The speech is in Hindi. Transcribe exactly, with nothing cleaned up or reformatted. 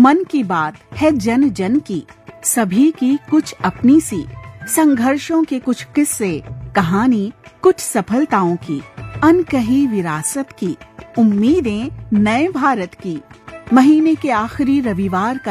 मन की बात है जन जन की, सभी की कुछ अपनी सी, संघर्षों के कुछ किस्से, कहानी कुछ सफलताओं की, अनकही विरासत की, उम्मीदें नए भारत की। महीने के आखिरी रविवार का